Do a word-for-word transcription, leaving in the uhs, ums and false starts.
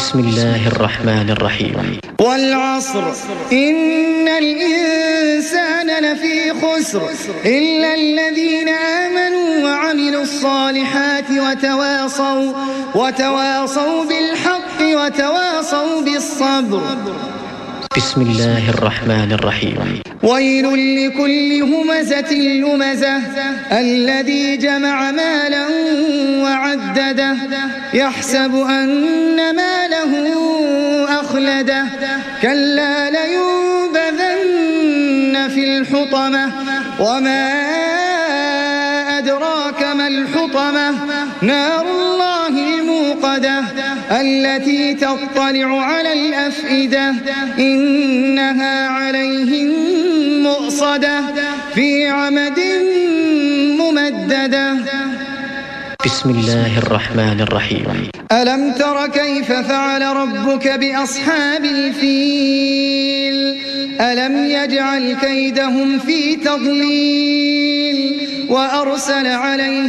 بسم الله الرحمن الرحيم. والعصر إن الإنسان لفي خسر إلا الذين آمنوا وعملوا الصالحات وتواصوا وتواصوا بالحق وتواصوا بالصبر. بسم الله الرحمن الرحيم. ويل لكل همزة لمزة الذي جمع مالا وعدده يحسب أن ماله أخلده كلا لينبذن في الحطمة وما أدراك ما الحطمة نار الله الموقدة التي تطلع على الأفئدة إنها عليهم مؤصدة في عمد ممددة. بسم الله الرحمن الرحيم. ألم تر كيف فعل ربك بأصحاب الفيل ألم يجعل كيدهم في تضليل وأرسل عليهم